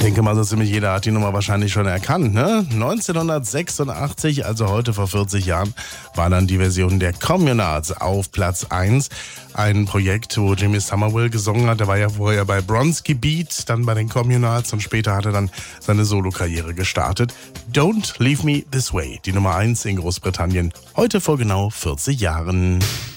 denke mal, so ziemlich jeder hat die Nummer wahrscheinlich schon erkannt, ne? 1986, also heute vor 40 Jahren, war dann die Version der Communards auf Platz 1. Ein Projekt, wo Jimmy Somerville gesungen hat. Der war ja vorher bei Bronski Beat, dann bei den Communards und später hat er dann seine Solokarriere gestartet. Don't Leave Me This Way, die Nummer 1 in Großbritannien, heute vor genau 40 Jahren.